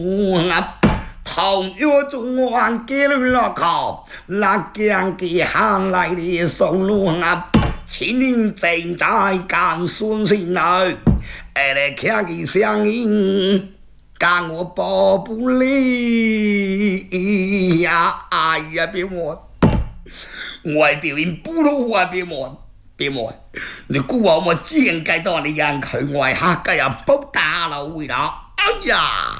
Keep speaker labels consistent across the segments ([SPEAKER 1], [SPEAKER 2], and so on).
[SPEAKER 1] 同月中晚给了考，那将给喊来的收入青年正在干孙心内，来看个声音，干我保不离呀！哎呀，别摸！我表演不如我别摸，别摸！你估我见该到你眼佢外下嘅人不打了會啦！哎呀！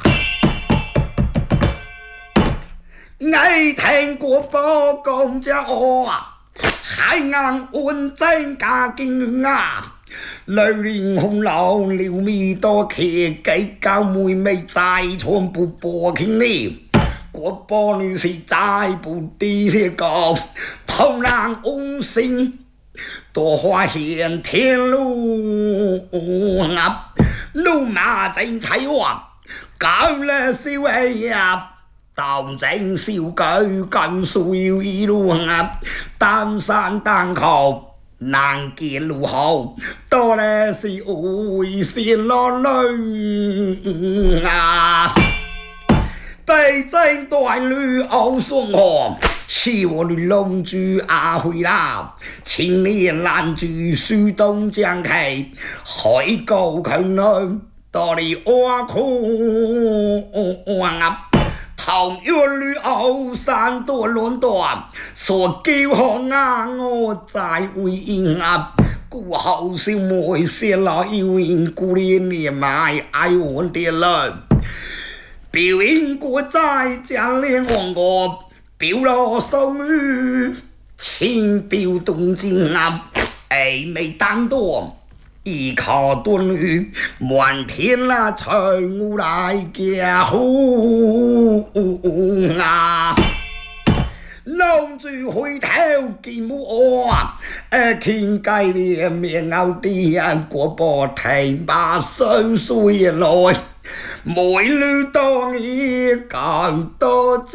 [SPEAKER 1] 你聽過報講者我啊，海岸穩正家境啊，女人紅樓撩面多企計較妹妹在床不播傾呢，國波女士在不地些個，同人安心多花現天路啊，路馬正齊話，搞了小偉呀！當正小舉更需要一路單山單靠難見路好多咧是會是落淚啊北京大女傲送河是我的龍珠阿回啦青年攔住蘇東江溪海高強人多利挖空同月女後山多亂斷，所叫行啊我在回應啊，故後小妹寫來要應故年年買愛我的人，表演過在家連王國，表羅送於情表動靜啊，未單多。依靠斷女滿天啦隨我來嘅呼啊龍珠回頭見我傾計連面牛啲國波停把雙水來每女當一更多知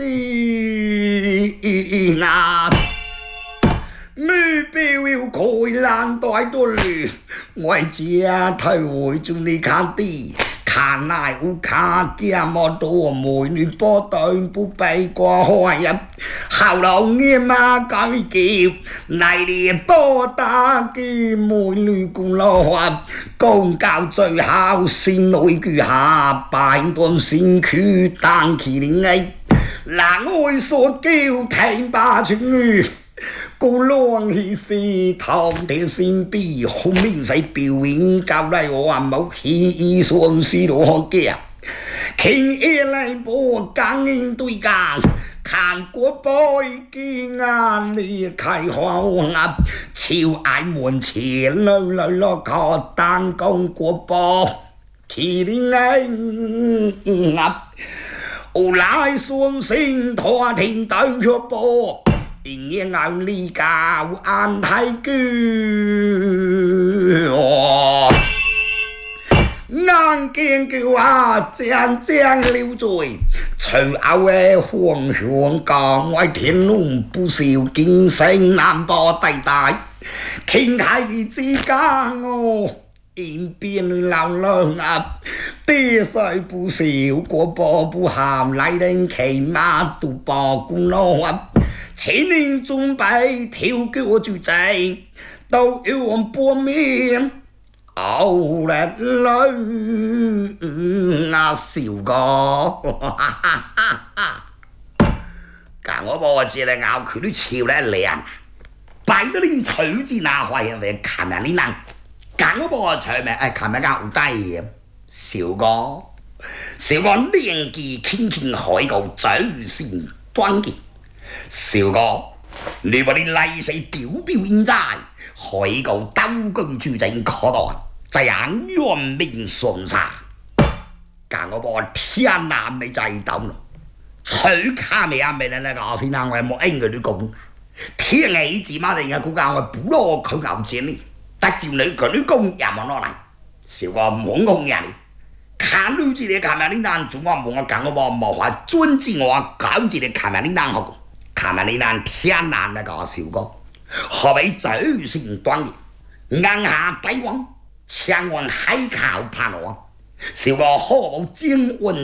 [SPEAKER 1] 啊女表要開爛袋多女，我家頭會做你看啲，看來我看見麼多美女波對不被過海入，後來你媽講叫，嚟連波打嘅美女共落啊，公教最後先女居下，拜頓先驅當其靈藝，難愛所叫聽把出女。cô loan hi si thong để xin bi hôm mình sẽ biểu演cao đại hoa mẫu khi xuân si đồ hòn kia khi lại bộ càng in tuổi càng khăn của bôi kinh ngàn li khai hoa ngập chiều ai muốn chia lời lời lo có tăng công của bò khi đi ngay ngập ô lại xuân sinh thoa thiên tân cho bò ingin ngau li cao an thái cư nàng kiên kêu giang giang lưu rồi trừ áo hoàng hoàng cả ngoài thiên lùng不少kinh sinh南波地大傾係之家我演變流浪啲水不少過波不鹹嚟定騎馬都波公路前年準備跳腳住仔，都要往半面，牛力女笑哥，咁我波只嚟咬佢啲潮咧靚，擺到你取之那塊人哋琴日呢能，咁我波取咪琴日咬低笑哥，笑哥年紀輕輕海個嘴先端結。小哥，你話你利死表表現在，海告兜公主正嗰度，就人怨命順殺。但我話天南咪就係咁咯，取卡咪咪那個先生我冇應佢啲講，天氣字嘛定係估計我補攞佢牛錢呢，得照你佢啲工又冇攞嚟，小哥唔好工人。看女子你琴日呢單做我冇我講我話冇話專治我搞住你琴日呢單學。看完你那天南那個小哥，何為走線斷裂，硬下帝王，強運海靠盼我，小哥何無精運